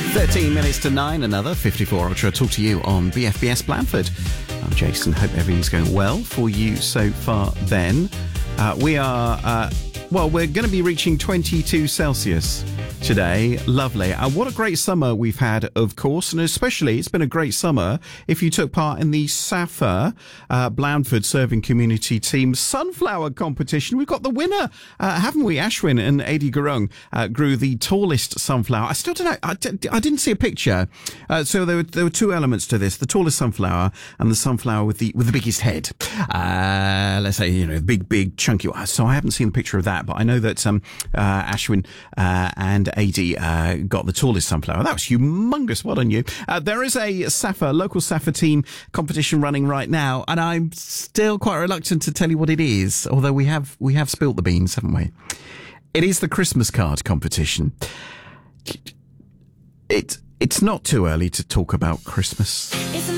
13 minutes to 9, another 54 Ultra. Talk to you on BFBS Blandford. I'm Jason. Hope everything's going well for you so far then. We're going to be reaching 22 Celsius today. Lovely. What a great summer we've had, of course, and especially it's been a great summer if you took part in the SAFA Blandford Serving Community Team Sunflower Competition. We've got the winner, haven't we? Ashwin and Adi Gurung grew the tallest sunflower. I still don't know. I didn't see a picture. So there were two elements to this: the tallest sunflower and the sunflower with the biggest head. Let's say, big chunky. So I haven't seen the picture of that, but I know that Ashwin and Adi got the tallest sunflower. That was humongous. Well done you. There is a SAFA, local SAFA team competition running right now, and I'm still quite reluctant to tell you what it is, although we have spilt the beans, haven't we? It is the Christmas card competition. It's not too early to talk about Christmas.